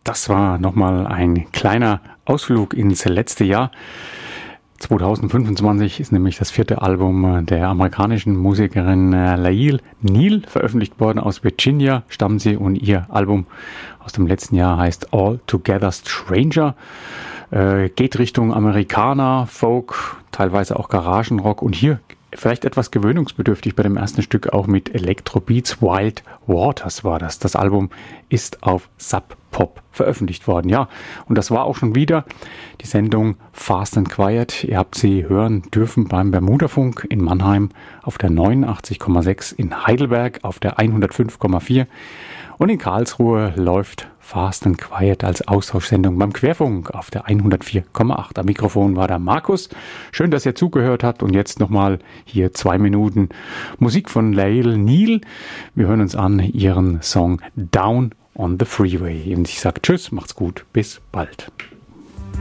Das war nochmal ein kleiner Ausflug ins letzte Jahr. 2025 ist nämlich das 4. Album der amerikanischen Musikerin Lael Neal veröffentlicht worden. Aus Virginia stammen sie und ihr Album aus dem letzten Jahr heißt All Together Stranger. Geht Richtung Amerikaner, Folk, teilweise auch Garagenrock und hier vielleicht etwas gewöhnungsbedürftig bei dem ersten Stück auch mit Electrobeats. Wild Waters war das. Das Album ist auf Sub Pop veröffentlicht worden. Ja, und das war auch schon wieder die Sendung Fast and Quiet. Ihr habt sie hören dürfen beim Bermudafunk in Mannheim auf der 89,6, in Heidelberg auf der 105,4 und in Karlsruhe läuft Fast and Quiet als Austauschsendung beim Querfunk auf der 104,8. Am Mikrofon war der Markus. Schön, dass ihr zugehört habt und jetzt nochmal hier 2 Minuten Musik von Lael Neal. Wir hören uns an ihren Song Down on the Freeway. Und ich sage Tschüss, macht's gut, bis bald.